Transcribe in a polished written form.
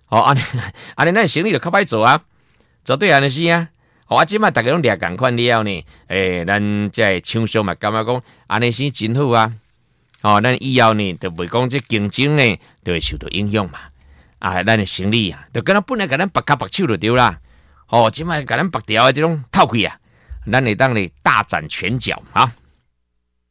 哦，安尼咱生意就较歹做啊，做对安尼是啊。哦，即摆大家拢掠共款了呢，咱这厂商嘛感觉讲安尼是真好啊。哦，咱以后呢，就袂讲这竞争呢，就会受到影响嘛。啊，咱的生意啊，就跟咱本来甲咱拔脚拔手就对啦。哦，即摆甲咱拔掉的这种透气啊，咱会当呢大展拳脚啊。